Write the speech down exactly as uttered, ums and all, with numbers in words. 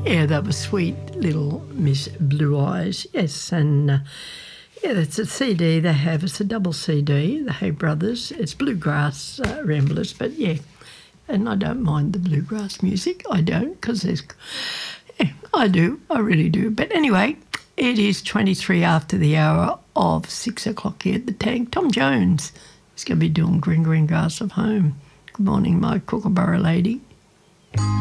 Yeah, that was sweet little Miss Blue Eyes. Yes, and uh, yeah, that's a C D they have. It's a double C D, the Hay Brothers. It's Bluegrass uh, Ramblers, but yeah, and I don't mind the bluegrass music. I don't, because there's, yeah, I do, I really do. But anyway, it is twenty-three after the hour of six o'clock here at the Tank. Tom Jones is going to be doing Green Green Grass of Home. Good morning, my Kookaburra lady.